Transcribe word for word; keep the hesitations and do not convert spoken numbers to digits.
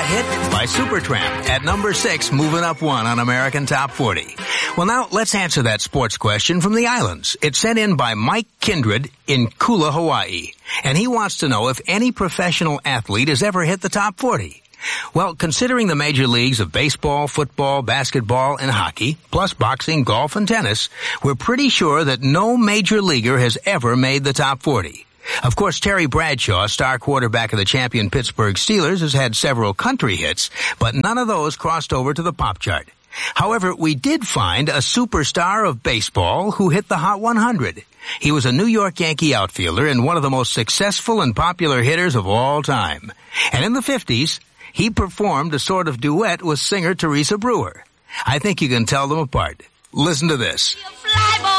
Hit by Supertramp at number six, moving up one on American Top forty. Well, now let's answer that sports question from the islands. It's sent in by Mike Kindred in Kula, Hawaii. And he wants to know if any professional athlete has ever hit the top forty. Well, considering the major leagues of baseball, football, basketball, and hockey, plus boxing, golf, and tennis, we're pretty sure that no major leaguer has ever made the top forty. Of course, Terry Bradshaw, star quarterback of the champion Pittsburgh Steelers, has had several country hits, but none of those crossed over to the pop chart. However, we did find a superstar of baseball who hit the Hot one hundred. He was a New York Yankee outfielder and one of the most successful and popular hitters of all time. And in the fifties, he performed a sort of duet with singer Teresa Brewer. I think you can tell them apart. Listen to this.